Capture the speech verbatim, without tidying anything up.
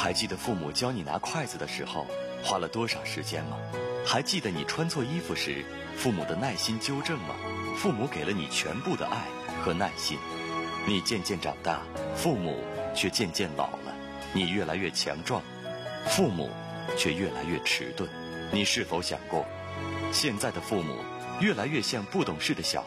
还记得父母教你拿筷子的时候花了多少时间吗？还记得你穿错衣服时父母的耐心纠正吗？父母给了你全部的爱和耐心。你渐渐长大，父母却渐渐老了。你越来越强壮，父母却越来越迟钝。你是否想过，现在的父母越来越像不懂事的小